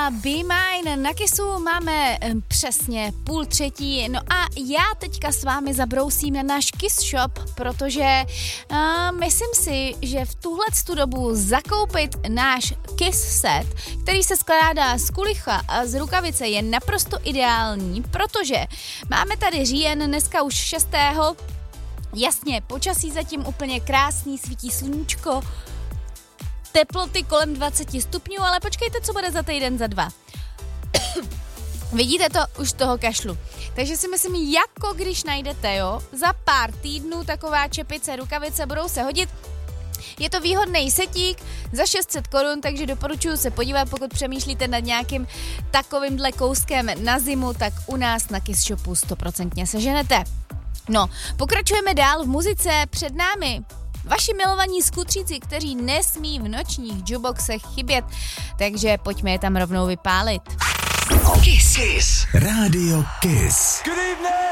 a Be Mine. Na Kissu máme přesně 2:30. No a já teďka s vámi zabrousím na náš Kiss Shop, protože myslím si, že v tuhletu dobu zakoupit náš Kiss set, který se skládá z kulicha a z rukavice, je naprosto ideální, protože máme tady říjen, dneska už 6. Jasně, počasí zatím úplně krásný, svítí sluníčko, teploty kolem 20 stupňů, ale počkejte, co bude za týden, za 2. Vidíte to, už toho kašlu. Takže si myslím, jako když najdete, jo, za pár týdnů taková čepice, rukavice budou se hodit. Je to výhodný setík za 600 korun, takže doporučuji se podívat, pokud přemýšlíte nad nějakým takovýmhle kouskem na zimu, tak u nás na Kiss Shopu 100% seženete. No, pokračujeme dál v muzice, před námi vaši milovaní skutříci, kteří nesmí v nočních jukeboxech chybět, takže pojďme je tam rovnou vypálit. Kiss. Rádio Kiss. Good evening!